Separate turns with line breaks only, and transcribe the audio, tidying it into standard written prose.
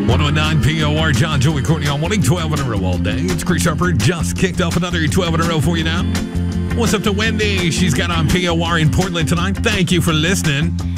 109 POR, John, Joey, Courtney on morning, 12 in a row all day. It's Chris Harper, just kicked off another 12 in a row for you now. What's up to Wendy? She's got on POR in Portland tonight. Thank you for listening.